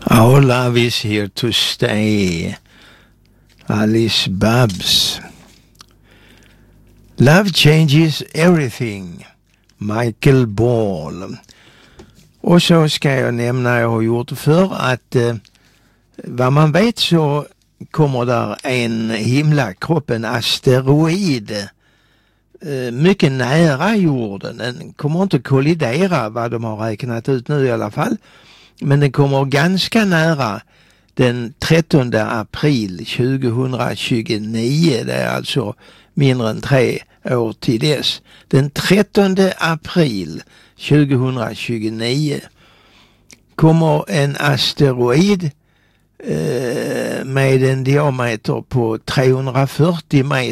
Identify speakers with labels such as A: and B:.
A: Our love is here to stay. Alice Babs. Love changes everything. Michael Ball. Och så ska jag nämna, jag har gjort för att vad man vet så kommer där en himlakropp, en asteroid, mycket nära jorden. Den kommer inte kollidera, vad de har räknat ut nu i alla fall. Men den kommer ganska nära den 13 april 2029. Det är alltså mindre än 3 år till dess. Den 13 april 2029 kommer en asteroid med en diameter på 340 meter